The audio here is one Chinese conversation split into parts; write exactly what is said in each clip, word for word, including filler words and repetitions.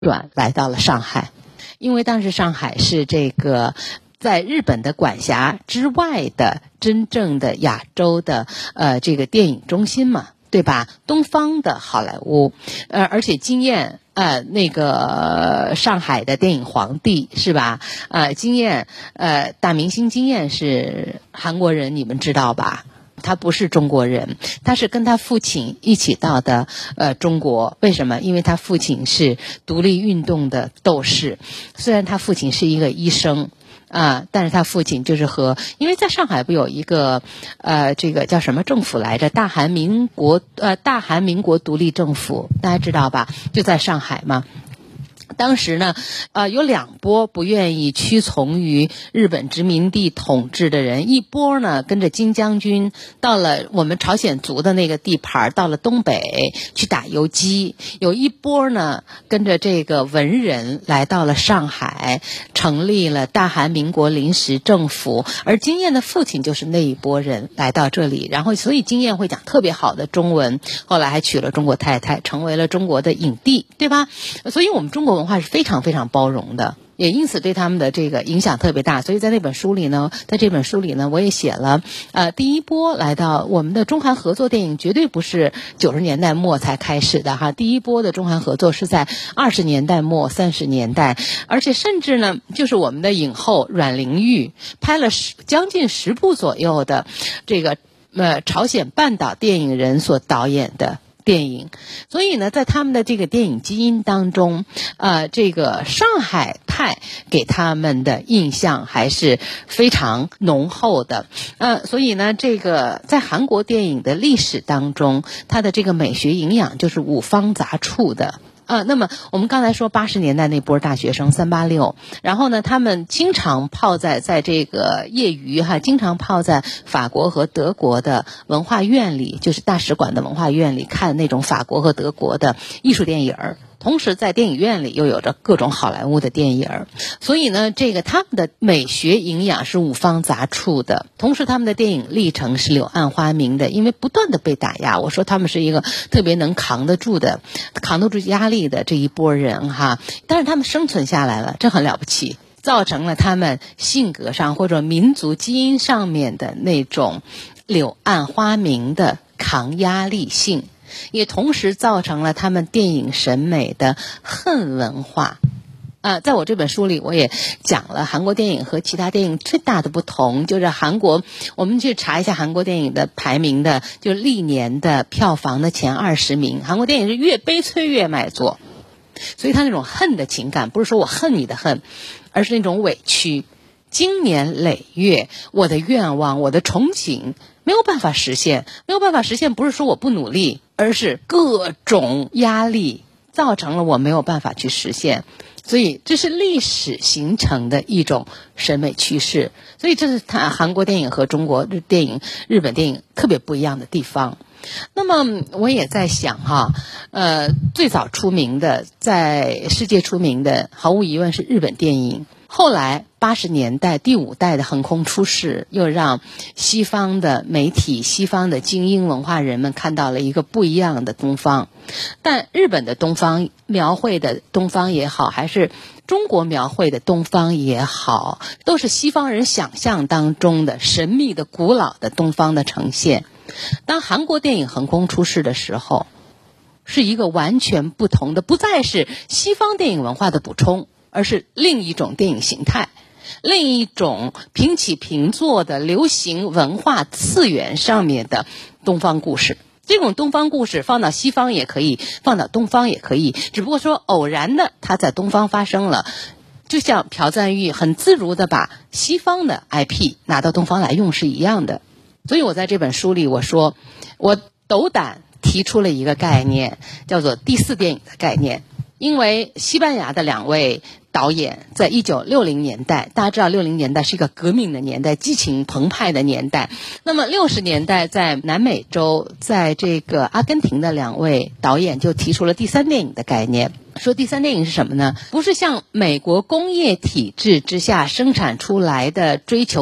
转来到了上海，因为当时上海是这个在日本的管辖之外的真正的亚洲的呃这个电影中心嘛，对吧？东方的好莱坞，呃，而且经验呃那个上海的电影皇帝是吧？呃，经验呃大明星经验是韩国人，你们知道吧？他不是中国人，他是跟他父亲一起到的呃中国。为什么？因为他父亲是独立运动的斗士，虽然他父亲是一个医生啊、呃，但是他父亲就是和，因为在上海不有一个呃这个叫什么政府来着？大韩民国呃大韩民国独立政府，大家知道吧？就在上海嘛。当时呢，呃，有两波不愿意屈从于日本殖民地统治的人，一波呢跟着金将军到了我们朝鲜族的那个地盘，到了东北去打游击；有一波呢跟着这个文人来到了上海，成立了大韩民国临时政府。而金燕的父亲就是那一波人来到这里，然后所以金燕会讲特别好的中文，后来还娶了中国太太，成为了中国的影帝，对吧？所以我们中国文化是非常非常包容的，也因此对他们的这个影响特别大。所以在那本书里呢，在这本书里呢，我也写了，呃，第一波来到我们的中韩合作电影绝对不是九十年代末才开始的哈，第一波的中韩合作是在二十年代末三十年代，而且甚至呢，就是我们的影后阮玲玉拍了十将近十部左右的这个呃朝鲜半岛电影人所导演的电影。所以呢，在他们的这个电影基因当中，呃，这个上海派给他们的印象还是非常浓厚的。呃，所以呢，这个在韩国电影的历史当中，它的这个美学营养就是五方杂处的。啊，那么我们刚才说八十年代那波大学生三八六，然后呢，他们经常泡在在这个业余哈，经常泡在法国和德国的文化院里，就是大使馆的文化院里看那种法国和德国的艺术电影儿。同时在电影院里又有着各种好莱坞的电影，所以呢，这个他们的美学营养是五方杂处的。同时他们的电影历程是柳暗花明的，因为不断的被打压。我说他们是一个特别能扛得住的、扛得住压力的这一波人哈，但是他们生存下来了，这很了不起，造成了他们性格上或者民族基因上面的那种柳暗花明的抗压力性，也同时造成了他们电影审美的恨文化。啊、呃，在我这本书里我也讲了韩国电影和其他电影最大的不同，就是韩国，我们去查一下韩国电影的排名的，就历年的票房的前二十名，韩国电影是越悲催越卖座。所以他那种恨的情感，不是说我恨你的恨，而是那种委屈，经年累月，我的愿望，我的憧憬没有办法实现，没有办法实现，不是说我不努力，而是各种压力造成了我没有办法去实现。所以这是历史形成的一种审美趋势，所以这是它韩国电影和中国电影、日本电影特别不一样的地方。那么我也在想哈，呃，最早出名的，在世界出名的，毫无疑问是日本电影。后来八十年代第五代的横空出世，又让西方的媒体、西方的精英文化人们看到了一个不一样的东方。但日本的东方描绘的东方也好，还是中国描绘的东方也好，都是西方人想象当中的神秘的古老的东方的呈现。当韩国电影横空出世的时候，是一个完全不同的，不再是西方电影文化的补充，而是另一种电影形态，另一种平起平坐的流行文化次元上面的东方故事。这种东方故事放到西方也可以，放到东方也可以，只不过说偶然的它在东方发生了，就像朴赞郁很自如的把西方的 I P 拿到东方来用是一样的。所以我在这本书里我说，我斗胆提出了一个概念，叫做第四电影的概念。因为西班牙的两位导演在一九六零年代，大家知道六零年代是一个革命的年代，激情澎湃的年代。那么六十年代在南美洲，在这个阿根廷的两位导演就提出了第三电影的概念。说第三电影是什么呢？不是像美国工业体制之下生产出来的追求商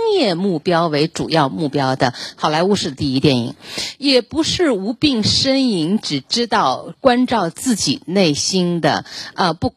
业目标为主要目标的好莱坞式第一电影，也不是无病呻吟只知道关照自己内心的呃不